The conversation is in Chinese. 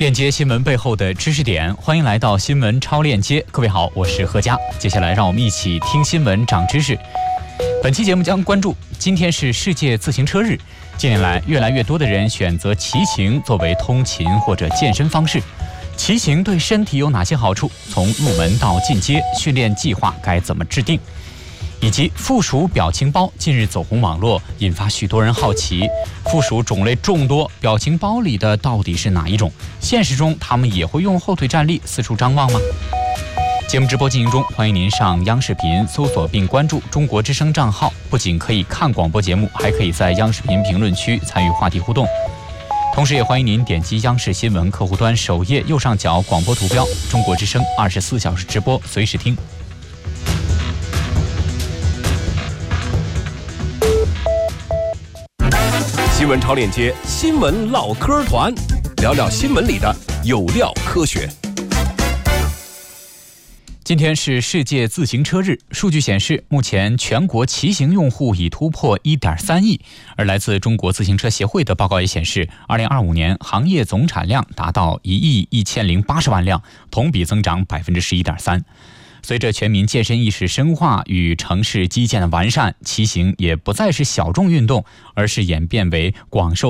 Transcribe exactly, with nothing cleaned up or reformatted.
链接新闻背后的知识点，欢迎来到新闻超链接。各位好，我是何佳。接下来让我们一起听新闻长知识。本期节目将关注，今天是世界自行车日。近年来，越来越多的人选择骑行作为通勤或者健身方式。骑行对身体有哪些好处？从入门到进阶，训练计划该怎么制定？以及附属表情包近日走红网络，引发许多人好奇，附属种类众多，表情包里的到底是哪一种？现实中他们也会用后腿站立四处张望吗？节目直播进行中，欢迎您上央视频搜索并关注中国之声账号，不仅可以看广播节目，还可以在央视频评论区参与话题互动。同时也欢迎您点击央视新闻客户端首页右上角广播图标，中国之声二十四小时直播，随时听。 新闻超链接，新闻唠嗑团，聊聊新闻里的有料科学。 今天是世界自行车日，数据显示，目前全国骑行用户已突破 一点三亿。而来自中国自行车协会的报告也显示，二零二五年行业总产量达到一亿一千零八十万辆，同比增长 百分之十一点三。随着全民健身意识深化与城市基建的完善，骑行也不再是小众运动，而是演变为广受